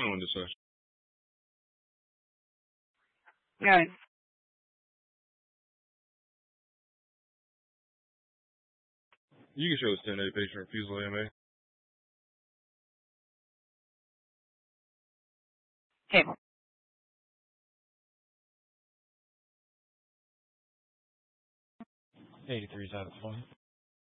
on this session. All right. You can show us 10A patient refusal AMA. Table. '83's out of 20.